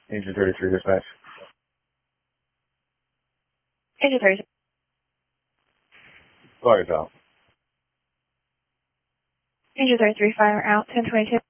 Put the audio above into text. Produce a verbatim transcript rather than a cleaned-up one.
Agent thirty-three dispatch. Agent thirty-three. Fire's out. Agent thirty-three, fire out, ten twenty-two.